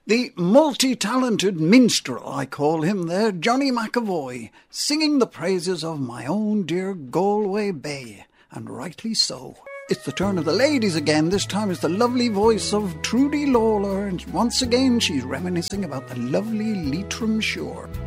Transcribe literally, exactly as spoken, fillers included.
The multi-talented minstrel, I call him there, Johnny McAvoy, singing the praises of my own dear Galway Bay, and rightly so. It's the turn of the ladies again. This time it's the lovely voice of Trudy Lawler, and once again she's reminiscing about the lovely Leitrim shore.